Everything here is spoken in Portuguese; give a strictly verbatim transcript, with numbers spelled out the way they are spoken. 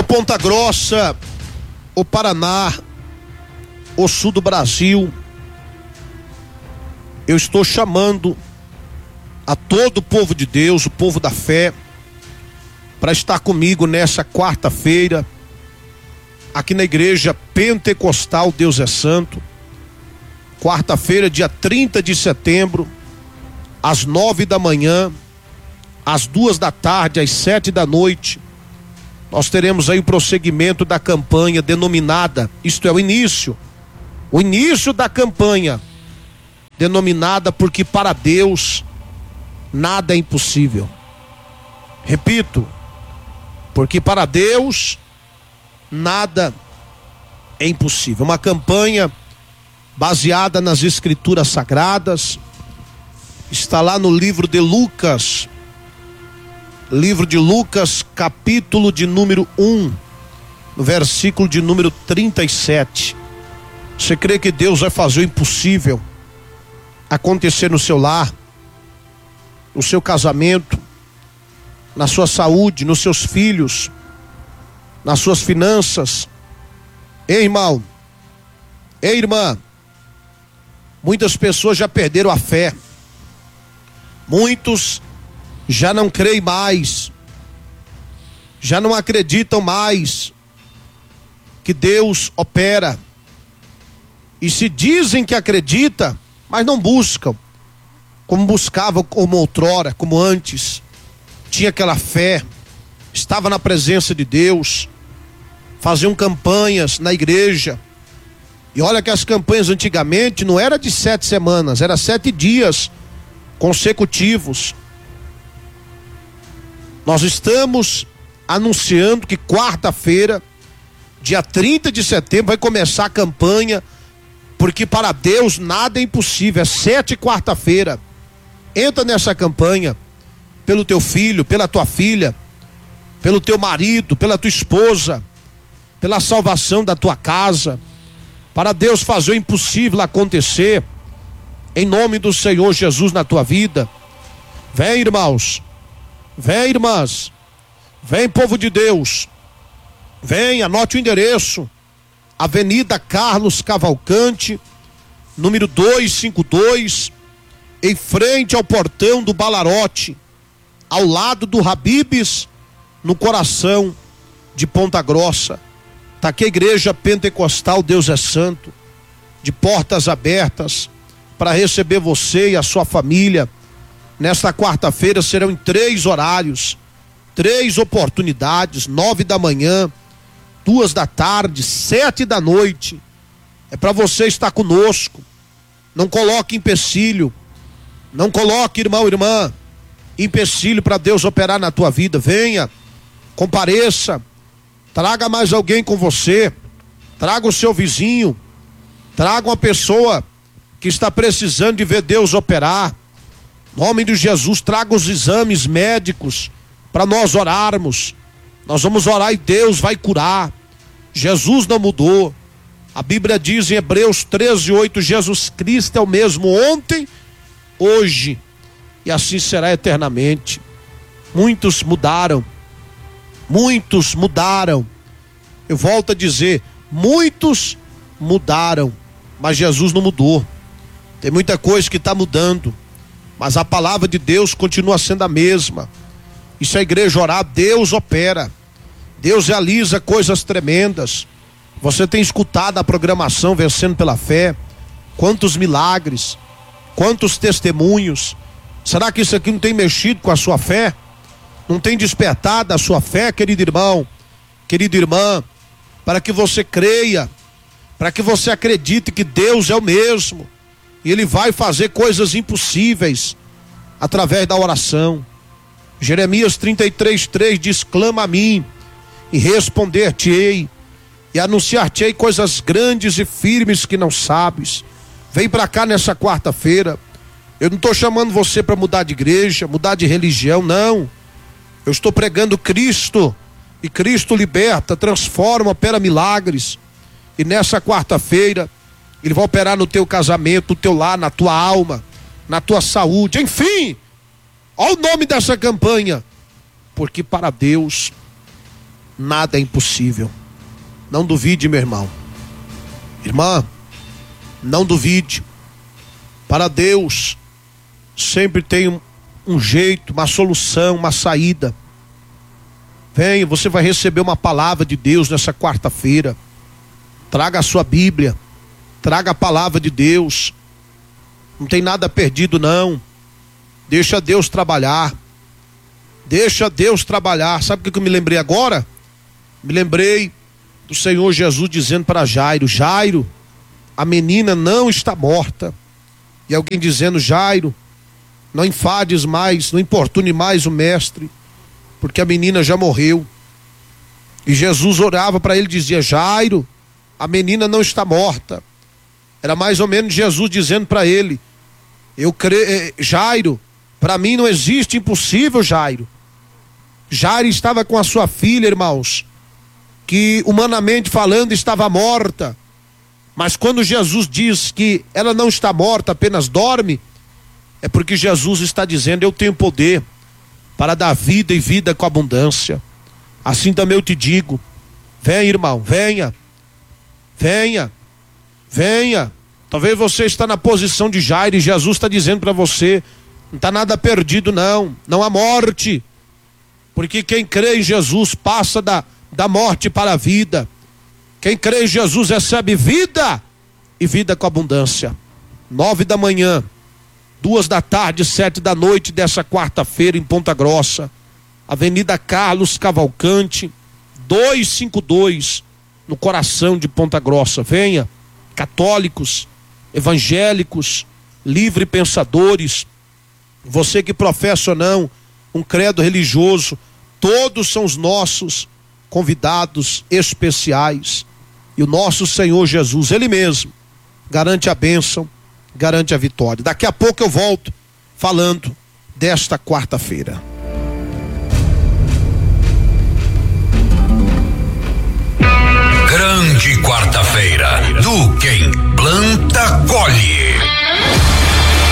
Ponta Grossa, o Paraná, o sul do Brasil, eu estou chamando a todo o povo de Deus, o povo da fé, para estar comigo nessa quarta-feira, aqui na igreja Pentecostal Deus é Santo. Quarta-feira, dia trinta de setembro, às nove da manhã, às duas da tarde, às sete da noite, nós teremos aí o prosseguimento da campanha denominada, isto é o início, o início da campanha, denominada Porque para Deus nada é impossível. Repito, porque para Deus nada é impossível. Uma campanha baseada nas escrituras sagradas, está lá no livro de Lucas, livro de Lucas, capítulo de número um, no versículo de número trinta e sete. Você crê que Deus vai fazer o impossível acontecer no seu lar, no seu casamento, na sua saúde, nos seus filhos, nas suas finanças? Ei, irmão, ei, irmã, muitas pessoas já perderam a fé, muitos já não creem mais, já não acreditam mais que Deus opera, e se dizem que acredita, mas não buscam como buscavam, como outrora, como antes. Tinha aquela fé, estava na presença de Deus, faziam campanhas na igreja. E olha que as campanhas antigamente não era de sete semanas, era sete dias consecutivos. Nós estamos anunciando que quarta-feira, dia trinta de setembro, vai começar a campanha Porque para Deus nada é impossível. É sete quarta-feira. Entra nessa campanha pelo teu filho, pela tua filha, pelo teu marido, pela tua esposa, pela salvação da tua casa, para Deus fazer o impossível acontecer, em nome do Senhor Jesus na tua vida. Vem, irmãos, vem, irmãs, vem, povo de Deus, vem, anote o endereço: Avenida Carlos Cavalcante, número duzentos e cinquenta e dois, em frente ao portão do Balarote, ao lado do Habib's, no coração de Ponta Grossa. Está aqui a igreja Pentecostal Deus é Santo, de portas abertas para receber você e a sua família. Nesta quarta-feira serão em três horários, três oportunidades: nove da manhã, duas da tarde, sete da noite. É para você estar conosco. Não coloque empecilho, não coloque, irmão, irmã, empecilho para Deus operar na tua vida. Venha, compareça, traga mais alguém com você, traga o seu vizinho, traga uma pessoa que está precisando de ver Deus operar. Em nome de Jesus, traga os exames médicos para nós orarmos. Nós vamos orar e Deus vai curar. Jesus não mudou. A Bíblia diz em Hebreus treze, oito, Jesus Cristo é o mesmo ontem, hoje e assim será eternamente. Muitos mudaram, muitos mudaram. Eu volto a dizer, muitos mudaram, mas Jesus não mudou. Tem muita coisa que está mudando, mas a palavra de Deus continua sendo a mesma. E se a igreja orar, Deus opera, Deus realiza coisas tremendas. Você tem escutado a programação Vencendo pela Fé? Quantos milagres, quantos testemunhos. Será que isso aqui não tem mexido com a sua fé? Não tem despertado a sua fé, querido irmão, querida irmã, para que você creia, para que você acredite que Deus é o mesmo e Ele vai fazer coisas impossíveis através da oração. Jeremias trinta e três, três diz: clama a mim e responder-te-ei, e anunciar-te-ei coisas grandes e firmes que não sabes. Vem para cá nessa quarta-feira. Eu não estou chamando você para mudar de igreja, mudar de religião, não. Eu estou pregando Cristo, e Cristo liberta, transforma, opera milagres. E nessa quarta-feira Ele vai operar no teu casamento, no teu lar, na tua alma, na tua saúde, enfim. Olha o nome dessa campanha: Porque para Deus nada é impossível. Não duvide, meu irmão. Irmã, não duvide. Para Deus sempre tem um, um jeito, uma solução, uma saída. Venha, você vai receber uma palavra de Deus nessa quarta-feira. Traga a sua Bíblia, traga a palavra de Deus. Não tem nada perdido, não. Deixa Deus trabalhar. Deixa Deus trabalhar. Sabe o que eu me lembrei agora? Me lembrei do Senhor Jesus dizendo para Jairo: Jairo, a menina não está morta. E alguém dizendo: Jairo, não enfades mais, não importune mais o mestre, porque a menina já morreu. E Jesus orava para ele e dizia: Jairo, a menina não está morta. Era mais ou menos Jesus dizendo para ele: eu creio, Jairo, para mim não existe impossível, Jairo. Jairo estava com a sua filha, irmãos, que humanamente falando estava morta. Mas quando Jesus diz que ela não está morta, apenas dorme, é porque Jesus está dizendo: eu tenho poder para dar vida e vida com abundância. Assim também eu te digo: venha, irmão, venha, venha, venha. Talvez você está na posição de Jairo e Jesus está dizendo para você: não está nada perdido, não, não há morte, porque quem crê em Jesus passa da, da morte para a vida. Quem crê em Jesus recebe vida e vida com abundância. Nove da manhã, duas da tarde, sete da noite dessa quarta-feira em Ponta Grossa, Avenida Carlos Cavalcante, duzentos e cinquenta e dois, no coração de Ponta Grossa. Venha, católicos, evangélicos, livre pensadores, você que professa ou não um credo religioso, todos são os nossos convidados especiais. E o nosso Senhor Jesus, Ele mesmo, garante a bênção, garante a vitória. Daqui a pouco eu volto falando desta quarta-feira. Grande quarta-feira do Quem Planta Colhe.